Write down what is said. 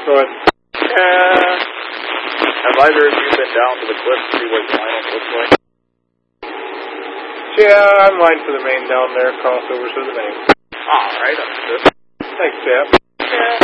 Go ahead. Have either of you been down to the cliff to see what Linus looks like? Yeah, I'm lined for the main down there, crossover to the main. Alright, understood. Thanks, Chap. Yeah,